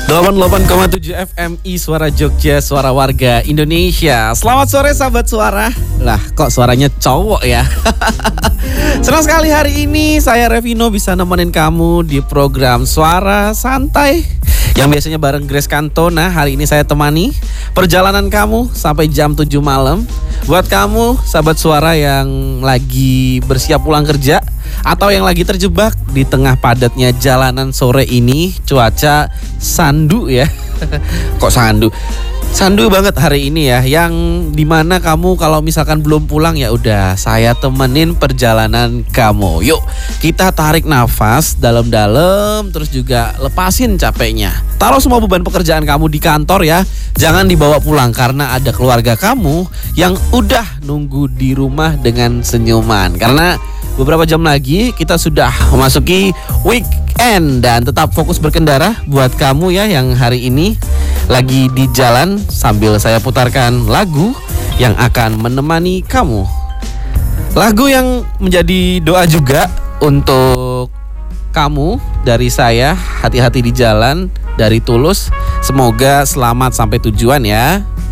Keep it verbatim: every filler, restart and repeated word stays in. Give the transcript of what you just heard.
delapan puluh delapan koma tujuh F M I Suara Jogja, suara warga Indonesia. Selamat sore sahabat suara. Lah, kok suaranya cowok ya? Senang sekali hari ini saya Revino bisa nemenin kamu di program Suara Santai yang biasanya bareng Grace Cantona. Hari ini saya temani perjalanan kamu sampai jam tujuh malam. Buat kamu sahabat suara yang lagi bersiap pulang kerja atau yang lagi terjebak di tengah padatnya jalanan sore ini, cuaca sandu ya. Kok sandu? Sandu banget hari ini ya, yang dimana kamu kalau misalkan belum pulang ya udah saya temenin perjalanan kamu. Yuk kita tarik nafas dalam-dalam, terus juga lepasin capeknya. Taruh semua beban pekerjaan kamu di kantor ya, jangan dibawa pulang karena ada keluarga kamu yang udah nunggu di rumah dengan senyuman. Karena beberapa jam lagi kita sudah memasuki weekend dan tetap fokus berkendara buat kamu ya yang hari ini lagi di jalan sambil saya putarkan lagu yang akan menemani kamu. Lagu yang menjadi doa juga untuk kamu dari saya, hati-hati di jalan dari Tulus. Semoga selamat sampai tujuan ya.